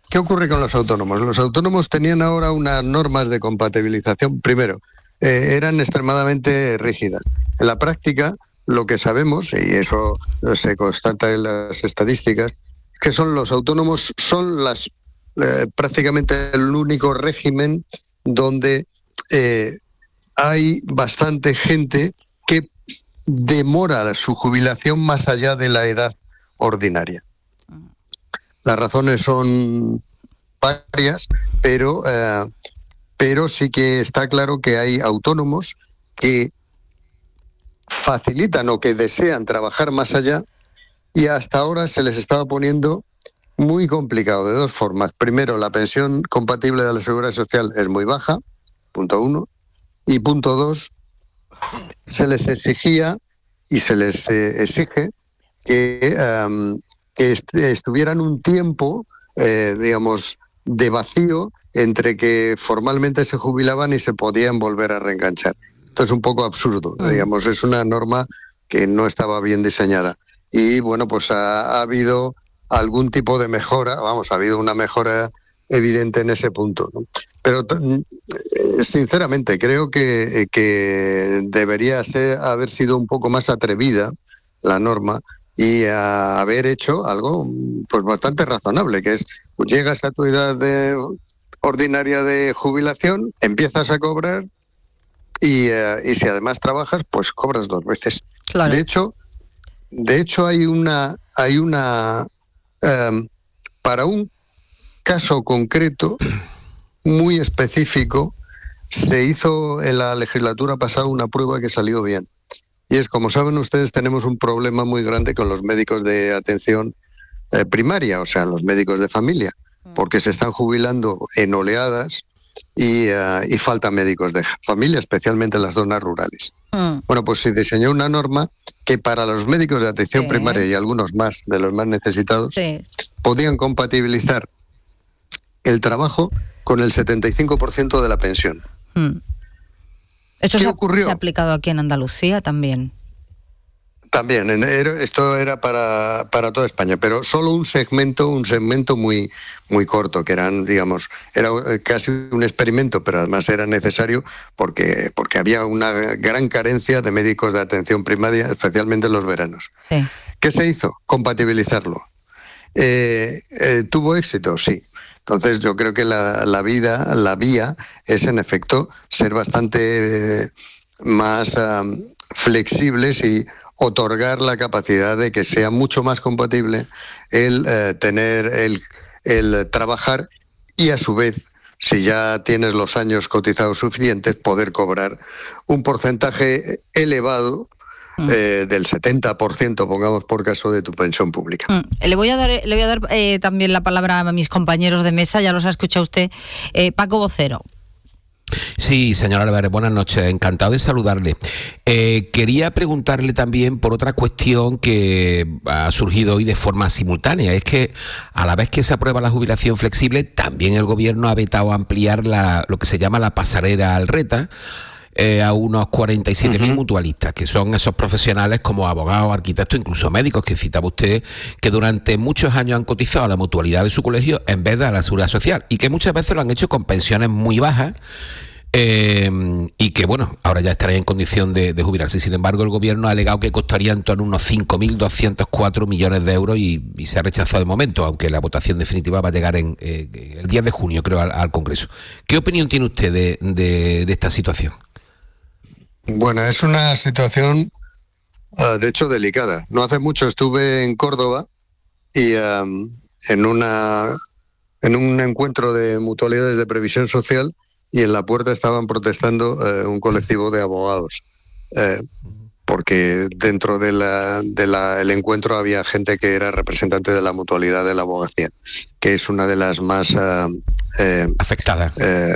¿Qué ocurre con los autónomos? Los autónomos tenían ahora unas normas de compatibilización. Primero, eran extremadamente rígidas. En la práctica, lo que sabemos, y eso se constata en las estadísticas, es que los autónomos son prácticamente el único régimen donde hay bastante gente que demora su jubilación más allá de la edad ordinaria. Las razones son varias, pero sí que está claro que hay autónomos que facilitan o que desean trabajar más allá, y hasta ahora se les estaba poniendo muy complicado de dos formas. Primero, la pensión compatible de la Seguridad Social es muy baja, punto uno, y punto dos, se les exigía y se les exige que estuvieran un tiempo, digamos, de vacío entre que formalmente se jubilaban y se podían volver a reenganchar. Esto es un poco absurdo, digamos, es una norma que no estaba bien diseñada. Y bueno, pues ha habido algún tipo de mejora, ha habido una mejora evidente en ese punto, ¿no? Pero sinceramente creo que debería haber sido un poco más atrevida la norma y haber hecho algo pues bastante razonable, que es, llegas a tu edad ordinaria de jubilación, empiezas a cobrar y si además trabajas, pues cobras 2 veces. Claro. De hecho hay una para un caso concreto muy específico, se hizo en la legislatura pasada una prueba que salió bien. Y es, como saben ustedes, tenemos un problema muy grande con los médicos de atención primaria, o sea, los médicos de familia, porque se están jubilando en oleadas y falta médicos de familia, especialmente en las zonas rurales. Bueno, pues se diseñó una norma que para los médicos de atención primaria y algunos más, de los más necesitados, podían compatibilizar el trabajo con el 75% de la pensión. ¿Eso ¿Qué ocurrió? se ha aplicado aquí en Andalucía también? También, esto era para toda España, pero solo un segmento muy corto, que eran, digamos, era casi un experimento, pero además era necesario porque había una gran carencia de médicos de atención primaria, especialmente en los veranos. Sí. ¿Qué se hizo? Compatibilizarlo. ¿Tuvo éxito? Sí. Entonces yo creo que la vía es en efecto ser bastante más flexibles y otorgar la capacidad de que sea mucho más compatible el tener el trabajar y a su vez, si ya tienes los años cotizados suficientes, poder cobrar un porcentaje elevado del 70%, pongamos por caso, de tu pensión pública. Le voy a dar también la palabra a mis compañeros de mesa, ya los ha escuchado usted. Paco Vocero. Sí, señor Álvarez, buenas noches, encantado de saludarle. Quería preguntarle también por otra cuestión que ha surgido hoy de forma simultánea, es que a la vez que se aprueba la jubilación flexible, también el gobierno ha vetado ampliar lo que se llama la pasarela al RETA, a unos 47.000 mutualistas, que son esos profesionales como abogados, arquitectos, incluso médicos, que citaba usted, que durante muchos años han cotizado a la mutualidad de su colegio en vez de a la seguridad social, y que muchas veces lo han hecho con pensiones muy bajas, y que bueno, ahora ya estaría en condición de jubilarse. Sin embargo, el gobierno ha alegado que costaría en torno a unos 5.204 millones de euros y se ha rechazado de momento, aunque la votación definitiva va a llegar el 10 de junio, creo, al Congreso. ¿Qué opinión tiene usted de esta situación? Bueno, es una situación, de hecho, delicada. No hace mucho estuve en Córdoba y en un encuentro de mutualidades de previsión social, y en la puerta estaban protestando un colectivo de abogados, porque dentro del encuentro había gente que era representante de la mutualidad de la abogacía, que es una de las más afectadas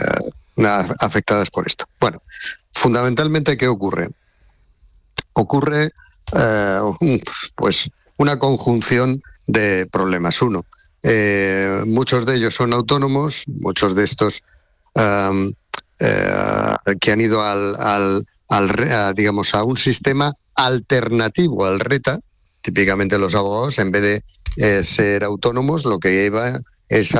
por esto. Bueno, fundamentalmente, ¿qué ocurre? Ocurre pues una conjunción de problemas. Uno, muchos de ellos son autónomos, muchos de estos que han ido digamos, a un sistema alternativo al RETA. Típicamente los abogados, en vez de ser autónomos, lo que lleva es